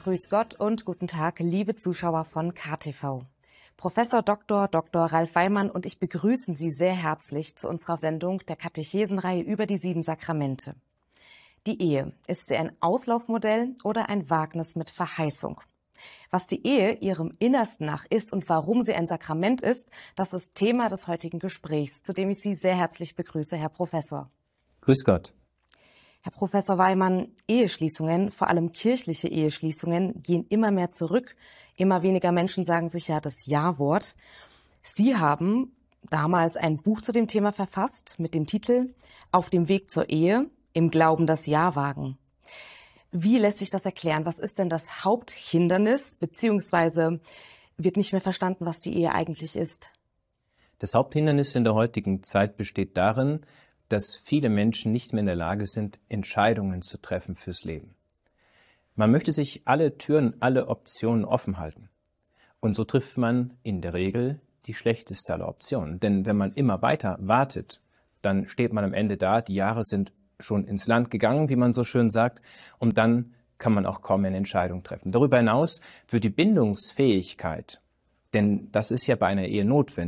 Grüß Gott und guten Tag, liebe Zuschauer von KTV. Professor Dr. Ralf Weimann und ich begrüßen Sie sehr herzlich zu unserer Sendung der Katechesenreihe über die 7 Sakramente. Die Ehe, ist sie ein Auslaufmodell oder ein Wagnis mit Verheißung? Was die Ehe ihrem Innersten nach ist und warum sie ein Sakrament ist, das ist Thema des heutigen Gesprächs, zu dem ich Sie sehr herzlich begrüße, Herr Professor. Grüß Gott. Herr Professor Weimann, Eheschließungen, vor allem kirchliche Eheschließungen, gehen immer mehr zurück. Immer weniger Menschen sagen sich ja das Ja-Wort. Sie haben damals ein Buch zu dem Thema verfasst mit dem Titel Auf dem Weg zur Ehe, im Glauben das Ja wagen. Wie lässt sich das erklären? Was ist denn das Haupthindernis, beziehungsweise wird nicht mehr verstanden, was die Ehe eigentlich ist? Das Haupthindernis in der heutigen Zeit besteht darin, dass viele Menschen nicht mehr in der Lage sind, Entscheidungen zu treffen fürs Leben. Man möchte sich alle Türen, alle Optionen offen halten. Und so trifft man in der Regel die schlechteste aller Optionen. Denn wenn man immer weiter wartet, dann steht man am Ende da, die Jahre sind schon ins Land gegangen, wie man so schön sagt, und dann kann man auch kaum eine Entscheidung treffen. Darüber hinaus wird die Bindungsfähigkeit, denn das ist ja bei einer Ehe notwendig,